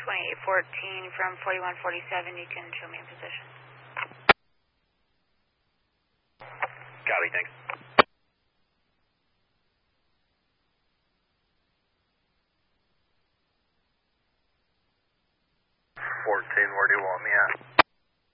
2814 from 4147, you can show me in position. Copy, thanks. 14, where do you want me at?